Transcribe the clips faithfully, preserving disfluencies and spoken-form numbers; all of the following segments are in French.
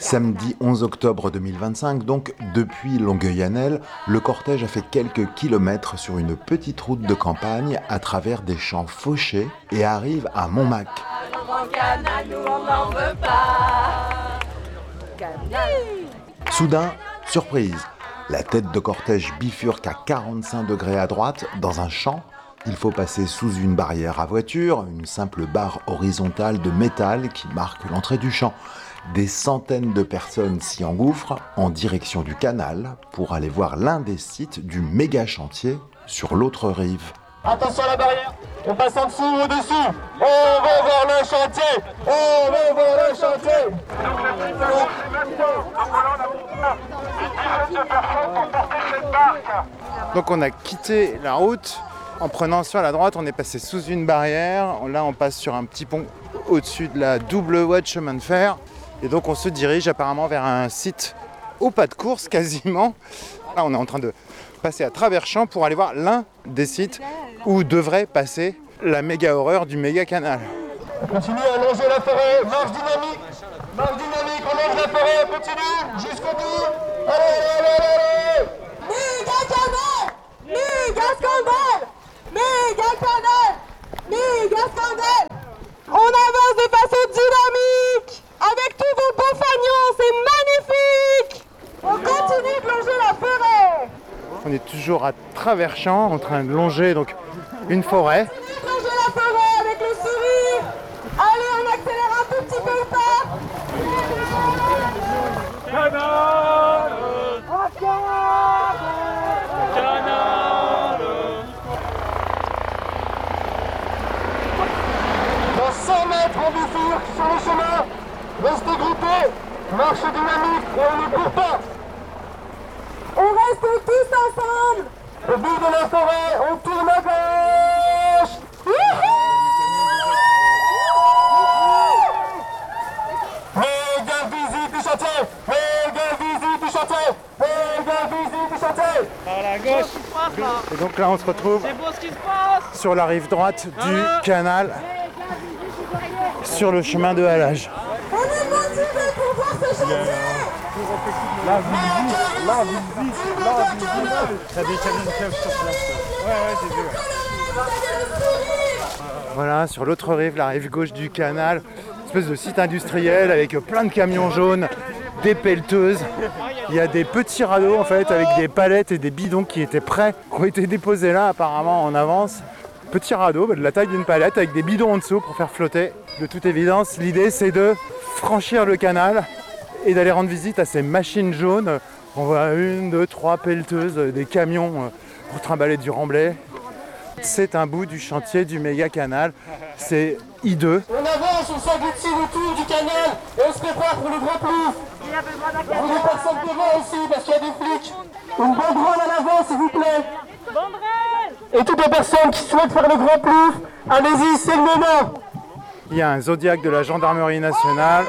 Samedi onze octobre deux mille vingt-cinq, donc depuis Longueuil-Annel, le cortège a fait quelques kilomètres sur une petite route de campagne à travers des champs fauchés et arrive à Montmac. Soudain, surprise, la tête de cortège bifurque à quarante-cinq degrés à droite dans un champ. Il faut passer sous une barrière à voiture, une simple barre horizontale de métal qui marque l'entrée du champ. Des centaines de personnes s'y engouffrent en direction du canal pour aller voir l'un des sites du méga chantier sur l'autre rive. Attention à la barrière, on passe en dessous ou au-dessus. On va voir le chantier, on va voir le chantier. Donc on a quitté la route. En prenant sur la droite, on est passé sous une barrière. Là, on passe sur un petit pont au-dessus de la double voie de chemin de fer. Et donc, on se dirige apparemment vers un site au pas de course quasiment. Là, on est en train de passer à travers champs pour aller voir l'un des sites où devrait passer la méga horreur du méga canal. On continue à longer la forêt, marche dynamique, marche dynamique, on longe la forêt, on continue jusqu'au bout. Allez, allez, allez, allez. Méga canal, méga scandale. Méga canal! Méga scandale! On avance de façon dynamique! Avec tous vos beaux fagnons, c'est magnifique! On continue de longer la forêt! On est toujours à travers champs, en train de longer donc une forêt. On continue de longer la forêt avec le sourire! Allez, on accélère un tout petit peu le pas! Canal! cent mètres en bifurque sur le chemin, restez groupés, marche dynamique et on ne court pas. On reste tous ensemble. Au bout de la forêt, on tourne à gauche. Méga visite du chantier, méga visite du chantier, méga visite du chantier. À la gauche. Et donc là, on se retrouve C'est beau ce qui se passe. sur la rive droite du canal, sur le chemin de halage. On est motivés pour voir ce chantier. La visite, la visite, la visite. T'as des camions de keufs sur place. Ouais, ouais, j'ai vu. Voilà, sur l'autre rive, la rive gauche du canal, espèce de site industriel avec plein de camions jaunes, des pelleteuses. Il y a des petits radeaux en fait avec des palettes et des bidons qui étaient prêts, qui ont été déposés là apparemment en avance. Petit radeau bah, de la taille d'une palette avec des bidons en dessous pour faire flotter. De toute évidence, l'idée c'est de franchir le canal et d'aller rendre visite à ces machines jaunes. On voit une, deux, trois pelleteuses, des camions pour trimballer du remblai. C'est un bout du chantier du méga canal, c'est hideux. On avance, on s'agglutine autour du canal et on se prépare pour le grand plouf. Vous les personnes devant aussi parce qu'il y a des flics. Une banderole à l'avant s'il vous plaît. Et toutes les personnes qui souhaitent faire le grand plouf, allez-y, c'est le moment. Il y a un Zodiac de la gendarmerie nationale.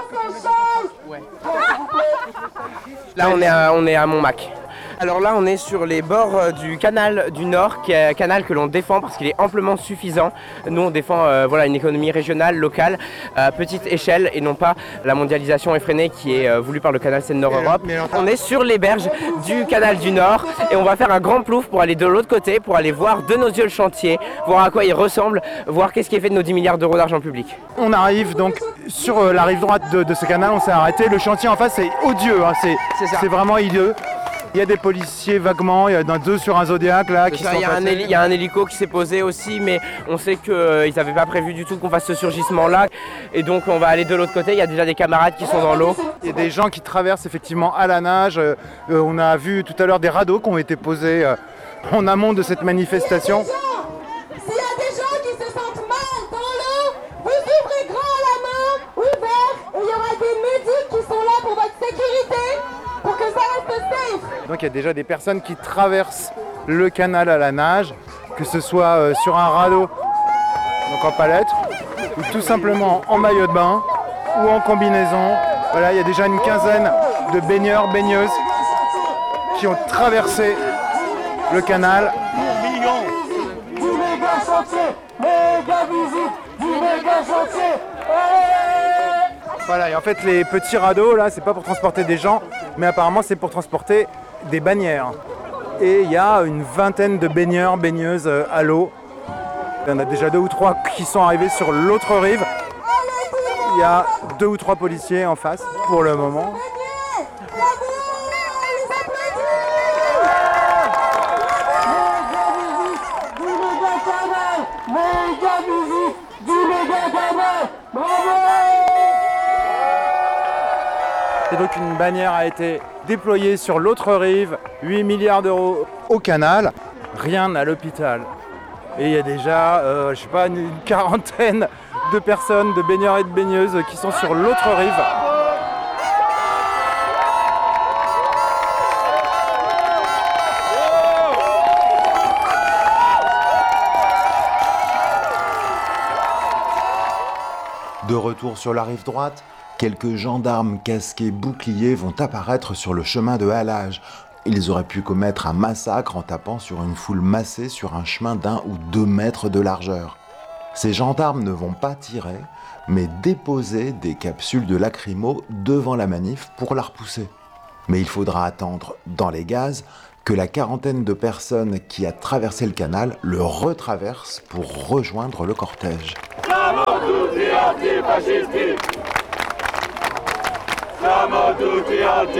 Là on est à, on est à Montmac. Alors là on est sur les bords du canal du Nord, qui est un canal que l'on défend parce qu'il est amplement suffisant. Nous on défend euh, voilà, une économie régionale, locale, à petite échelle et non pas la mondialisation effrénée qui est euh, voulue par le canal Seine-Nord-Europe. On est sur les berges du canal du Nord et on va faire un grand plouf pour aller de l'autre côté, pour aller voir de nos yeux le chantier, voir à quoi il ressemble, voir qu'est-ce qui est fait de nos dix milliards d'euros d'argent public. On arrive donc sur euh, la rive droite de, de ce canal, on s'est arrêté. Le chantier en face c'est odieux, hein, c'est, c'est vraiment hideux. Il y a des policiers vaguement, il y en a deux sur un Zodiac là qui ça, sont il, y a un héli- il y a un hélico qui s'est posé aussi, mais on sait qu'ils euh, n'avaient pas prévu du tout qu'on fasse ce surgissement là. Et donc on va aller de l'autre côté, il y a déjà des camarades qui sont dans l'eau. Il y a des gens qui traversent effectivement à la nage. Euh, on a vu tout à l'heure des radeaux qui ont été posés euh, en amont de cette manifestation. S'il y a des gens qui se sentent mal dans l'eau, vous ouvrez grand la main, ouvert, et il y aura des médics qui sont là pour votre sécurité, pour que ça reste safe. Donc il y a déjà des personnes qui traversent le canal à la nage, que ce soit euh, sur un radeau, donc en palette, ou tout simplement en maillot de bain, ou en combinaison. Voilà, il y a déjà une quinzaine de baigneurs, baigneuses qui ont traversé le canal. Du méga chantier, méga visite, du méga chantier. Ouais. Voilà, et en fait les petits radeaux là, c'est pas pour transporter des gens, mais apparemment c'est pour transporter des bannières. Et il y a une vingtaine de baigneurs, baigneuses à l'eau. Il y en a déjà deux ou trois qui sont arrivés sur l'autre rive. Il y a deux ou trois policiers en face pour le moment. Et donc une bannière a été déployée sur l'autre rive, huit milliards d'euros au canal, rien à l'hôpital. Et il y a déjà, euh, je sais pas, une quarantaine de personnes, de baigneurs et de baigneuses qui sont sur l'autre rive. De retour sur la rive droite, quelques gendarmes casqués boucliers vont apparaître sur le chemin de halage. Ils auraient pu commettre un massacre en tapant sur une foule massée sur un chemin d'un ou deux mètres de largeur. Ces gendarmes ne vont pas tirer, mais déposer des capsules de lacrymo devant la manif pour la repousser. Mais il faudra attendre, dans les gaz, que la quarantaine de personnes qui a traversé le canal le retraverse pour rejoindre le cortège. Siamo tutti antifascisti! Siamo tutti antifascisti!